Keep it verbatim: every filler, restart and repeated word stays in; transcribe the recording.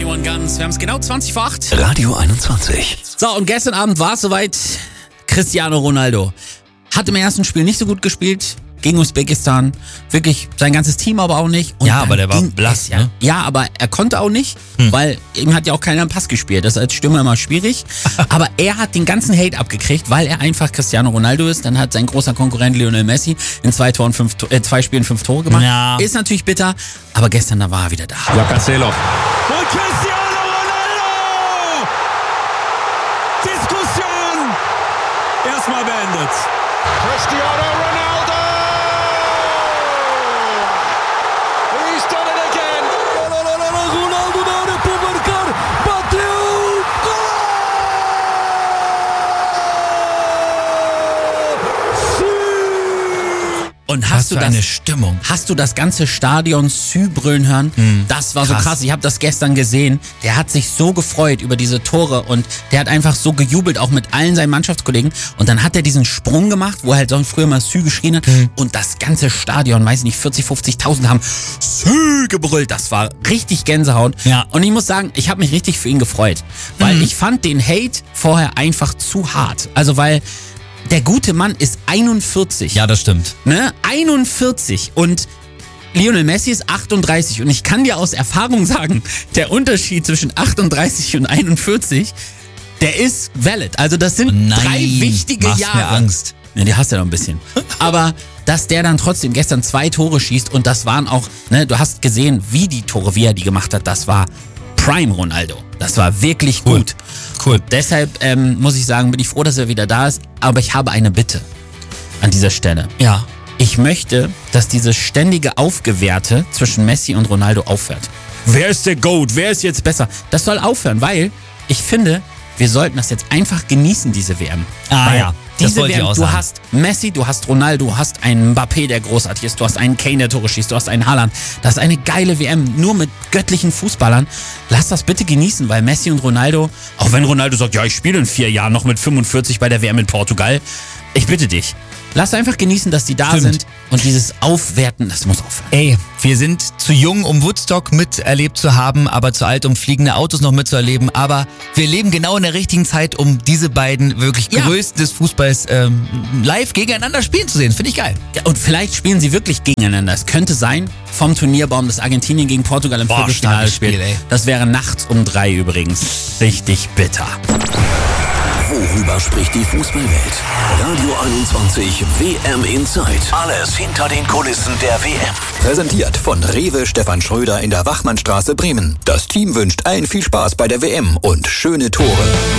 einundsiebzig Guns. Wir haben es genau zwanzig vor acht. Radio einundzwanzig. So, und gestern Abend war es soweit. Cristiano Ronaldo hat im ersten Spiel nicht so gut gespielt gegen Usbekistan. Wirklich sein ganzes Team aber auch nicht. Und ja, aber der war blass, es, ja, ne? Ja, aber er konnte auch nicht, hm. weil ihm hat ja auch keiner einen Pass gespielt. Das ist als Stürmer immer schwierig. Aber er hat den ganzen Hate abgekriegt, weil er einfach Cristiano Ronaldo ist. Dann hat sein großer Konkurrent Lionel Messi in zwei, Toren fünf, äh, zwei Spielen fünf Tore gemacht. Ja. Ist natürlich bitter, aber gestern da war er wieder da. Ja, Cancelo. Und Cristiano Ronaldo! Diskussion erstmal beendet. Cristiano Ronaldo! He's done it again! Ronaldo da área para marcar! Bateu! Gol! Und hast du für das, eine Stimmung. Hast du das ganze Stadion Sü brüllen hören? Mhm. Das war so Krass. krass. Ich habe das gestern gesehen. Der hat sich so gefreut über diese Tore und der hat einfach so gejubelt, auch mit allen seinen Mannschaftskollegen. Und dann hat er diesen Sprung gemacht, wo er halt sonst früher mal Sü geschrien hat. Mhm. Und das ganze Stadion, weiß nicht, vierzig, fünfzigtausend haben Sü gebrüllt. Das war richtig Gänsehaut. Ja. Und ich muss sagen, ich habe mich richtig für ihn gefreut. Weil Mhm. ich fand den Hate vorher einfach zu hart. Also weil der gute Mann ist einundvierzig. Ja, das stimmt. Ne? einundvierzig und Lionel Messi ist achtunddreißig und ich kann dir aus Erfahrung sagen, der Unterschied zwischen achtunddreißig und einundvierzig, der ist valid. Also das sind Nein, drei wichtige machst Jahre. mir Angst. Ja, die hast du ja noch ein bisschen. Aber dass der dann trotzdem gestern zwei Tore schießt und das waren auch, ne, du hast gesehen, wie die Tore, wie er die gemacht hat, das war Prime Ronaldo. Das war wirklich Cool. gut. Cool. Deshalb ähm, muss ich sagen, bin ich froh, dass er wieder da ist. Aber ich habe eine Bitte an dieser Stelle. Ja. Ich möchte, dass dieses ständige Aufgewehrte zwischen Messi und Ronaldo aufhört. Wer ist der GOAT? Wer ist jetzt besser? Das soll aufhören, weil ich finde, wir sollten das jetzt einfach genießen, diese W M. Ah, weil ja. Das Diese wollte W M, ich auch du sagen. hast Messi, du hast Ronaldo, du hast einen Mbappé, der großartig ist, du hast einen Kane, der Tore schießt, du hast einen Haaland. Das ist eine geile W M, nur mit göttlichen Fußballern. Lass das bitte genießen, weil Messi und Ronaldo, auch wenn Ronaldo sagt, ja, ich spiele in vier Jahren noch mit fünfundvierzig bei der W M in Portugal, ich bitte dich, lass einfach genießen, dass die da Stimmt. sind und dieses Aufwerten, das muss aufhören. Ey, wir sind zu jung, um Woodstock miterlebt zu haben, aber zu alt, um fliegende Autos noch mitzuerleben. Aber wir leben genau in der richtigen Zeit, um diese beiden wirklich Ja. Größten des Fußballs ähm, live gegeneinander spielen zu sehen. Finde ich geil. Ja, und vielleicht spielen sie wirklich gegeneinander. Es könnte sein, vom Turnierbaum, dass Argentinien gegen Portugal im Boah, Viertelfinale starkes Spiel, spielt. ey. Das wäre nachts um drei übrigens. Richtig bitter. Worüber spricht die Fußballwelt? Radio einundzwanzig W M Inside. Alles hinter den Kulissen der W M. Präsentiert von Rewe Stefan Schröder in der Wachmannstraße Bremen. Das Team wünscht allen viel Spaß bei der W M und schöne Tore.